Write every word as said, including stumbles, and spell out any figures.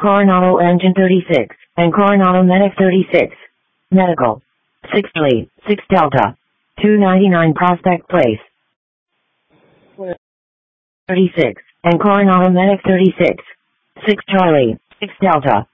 Coronado Engine thirty-six, and Coronado Medic thirty-six. Medical. six Charlie, six Delta. two ninety-nine Prospect Place. thirty-six, and Coronado Medic thirty-six. six Charlie, six Delta.